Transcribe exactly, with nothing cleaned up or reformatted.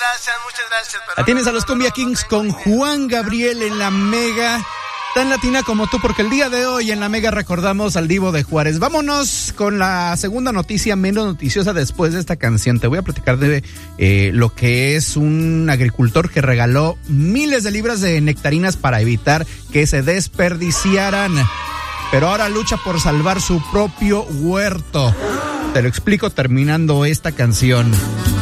gracias, muchas gracias. Pero Tienes no, a los no, Cumbia no, Kings no con Juan Gabriel en la Mega. Tan latina como tú, porque el día de hoy en la Mega recordamos al Divo de Juárez. Vámonos con la segunda noticia menos noticiosa después de esta canción. Te voy a platicar de eh, lo que es un agricultor que regaló miles de libras de nectarinas para evitar que se desperdiciaran. Pero ahora lucha por salvar su propio huerto. Te lo explico terminando esta canción.